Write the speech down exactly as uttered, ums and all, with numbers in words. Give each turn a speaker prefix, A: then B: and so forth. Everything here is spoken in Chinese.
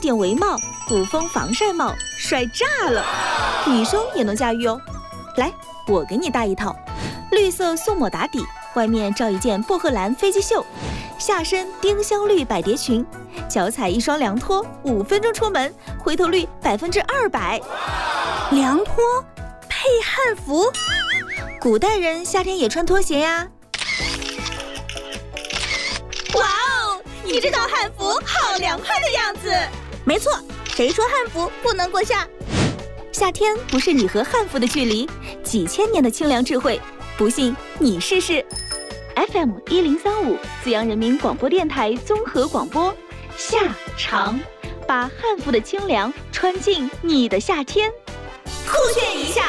A: 垫围帽、补风防晒帽，帅炸了！女生也能驾驭哦。来，我给你搭一套，绿色素抹打底，外面罩一件薄荷蓝飞机袖，下身丁香绿百蝶裙，脚踩一双凉拖，五分钟出门，回头率百分之二百。
B: 凉拖配汉服，
A: 古代人夏天也穿拖鞋呀。
B: 哇哦，你这套汉服好凉快的样子。没错，谁说汉服不能过夏？
A: 夏天不是你和汉服的距离，几千年的清凉智慧，不信你试试。F M 一零三五，资阳人民广播电台综合广播，夏长，把汉服的清凉穿进你的夏天，
B: 酷炫一下。